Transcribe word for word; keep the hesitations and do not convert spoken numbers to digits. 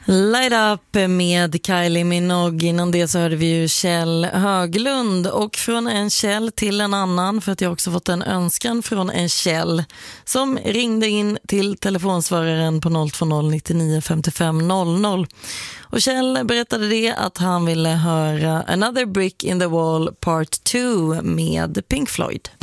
Light Up med Kylie Minogue. Innan det så hörde vi ju Kjell Höglund. Och från en Kjell till en annan, för att jag också fått en önskan från en Kjell som ringde in till telefonsvararen på noll två noll nittionio femtiofem noll noll. Och Kjell berättade det att han ville höra Another Brick in the Wall Part två med Pink Floyd.